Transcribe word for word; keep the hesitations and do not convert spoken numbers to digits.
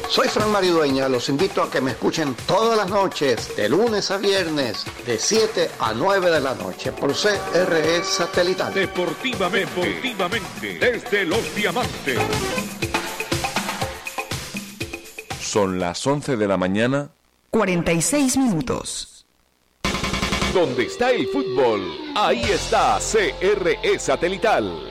Soy Fran Maridueña, los invito a que me escuchen todas las noches, de lunes a viernes, de siete a nueve de la noche, por C R E Satelital. Deportivamente, deportivamente, desde Los Diamantes. Son las once de la mañana. cuarenta y seis minutos. Donde está el fútbol, ahí está C R E Satelital.